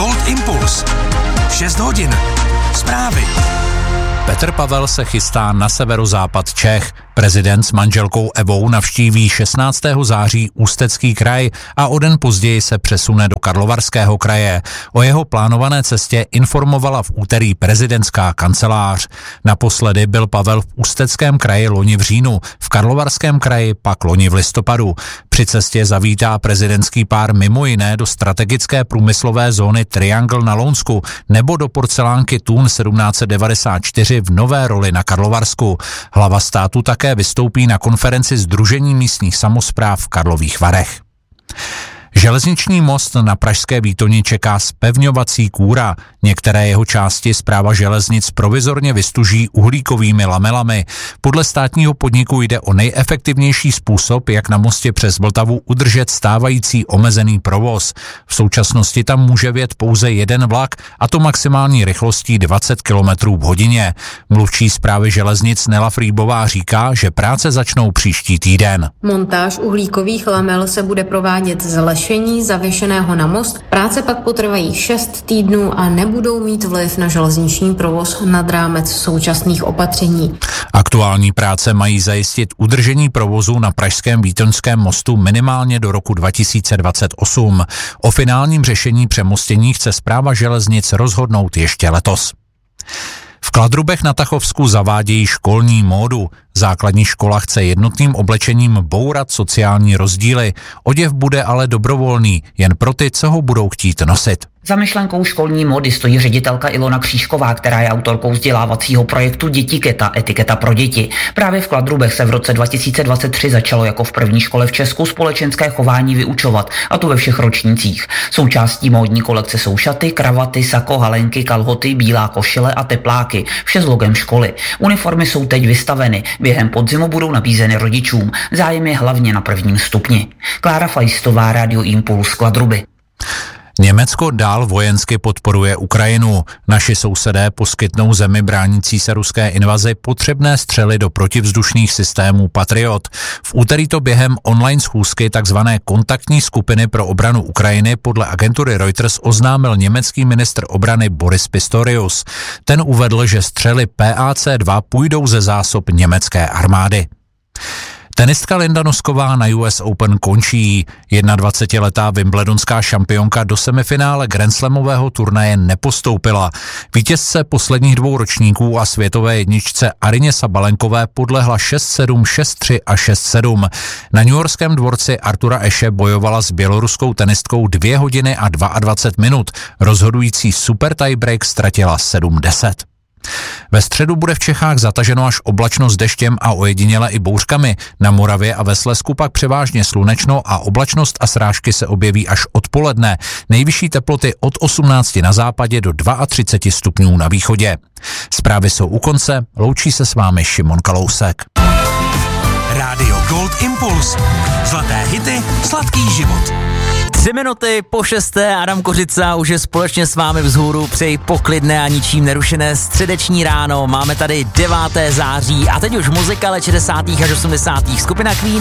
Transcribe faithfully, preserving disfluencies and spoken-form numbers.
Gold Impuls. šest hodin. Zprávy. Petr Pavel se chystá na severozápad Čech. Prezident s manželkou Evou navštíví šestnáctého září Ústecký kraj a o den později se přesune do Karlovarského kraje. O jeho plánované cestě informovala v úterý prezidentská kancelář. Naposledy byl Pavel v Ústeckém kraji loni v říjnu, v Karlovarském kraji pak loni v listopadu. Při cestě zavítá prezidentský pár mimo jiné do strategické průmyslové zóny Triangle na Lounsku nebo do porcelánky Thun sedmnáct set devadesát čtyři v Nové Roli na Karlovarsku. Hlava státu také vystoupí na konferenci Sdružení místních samospráv v Karlových Varech. Železniční most na pražské Výtoni čeká zpevňovací kůra. Některé jeho části Správa železnic provizorně vystuží uhlíkovými lamelami. Podle státního podniku jde o nejefektivnější způsob, jak na mostě přes Vltavu udržet stávající omezený provoz. V současnosti tam může vjet pouze jeden vlak, a to maximální rychlostí dvacet kilometrů v hodině. Mluvčí Správy železnic Nela Frýbová říká, že práce začnou příští týden. Montáž uhlíkových lamel se bude provádět z lešení zavěšeného na most. Práce pak potrvají šest týdnů a nebudou mít vliv na železniční provoz nad rámec současných opatření. Aktuální práce mají zajistit udržení provozu na pražském Výtoňském mostu minimálně do roku dva tisíce dvacet osm. O finálním řešení přemostění chce Správa železnic rozhodnout ještě letos. V Kladrubech na Tachovsku zavádějí školní módu. Základní škola chce jednotným oblečením bourat sociální rozdíly. Oděv bude ale dobrovolný, jen pro ty, co ho budou chtít nosit. Za myšlenkou školní módy stojí ředitelka Ilona Křížková, která je autorkou vzdělávacího projektu Dětiketa, etiketa pro děti. Právě v Kladrubech se v roce dva tisíce dvacet tři začalo jako v první škole v Česku společenské chování vyučovat, a to ve všech ročnících. Součástí módní kolekce jsou šaty, kravaty, sako, halenky, kalhoty, bílá košile a tepláky, vše s logem školy. Uniformy jsou teď vystaveny, během podzimu budou nabízeny rodičům. Zájem je hlavně na prvním stupni. Klára Fajstová, Radio Impuls, Kladruby. Německo dál vojensky podporuje Ukrajinu. Naši sousedé poskytnou zemi bránící se ruské invazi potřebné střely do protivzdušných systémů Patriot. V úterý to během online schůzky takzvané kontaktní skupiny pro obranu Ukrajiny podle agentury Reuters oznámil německý ministr obrany Boris Pistorius. Ten uvedl, že střely P A C dva půjdou ze zásob německé armády. Tenistka Linda Nosková na U S Open končí. dvacetiletá wimbledonská šampionka do semifinále grandslamového turnaje nepostoupila. Vítězce posledních dvou ročníků a světové jedničce Arině Sabalenkové podlehla šest sedm, šest tři a šest sedm. Na newyorském dvorci Artura Ashe bojovala s běloruskou tenistkou dvě hodiny a dvacet dva minut. Rozhodující super tiebreak ztratila sedm deset. Ve středu bude v Čechách zataženo až oblačno s deštěm a ojediněle i bouřkami. Na Moravě a ve Slezsku pak převážně slunečno a oblačnost a srážky se objeví až odpoledne. Nejvyšší teploty od osmnácti na západě do třiceti dvou stupňů na východě. Zprávy jsou u konce, loučí se s vámi Šimon Kalousek. Rádio Gold Impuls. Zlaté hity, sladký život. Tři minuty po šesté, Adam Kořica už je společně s vámi vzhůru, přeji poklidné a ničím nerušené středeční ráno. Máme tady devátého září a teď už muzika let šedesátých až osmdesátých Skupina Queen.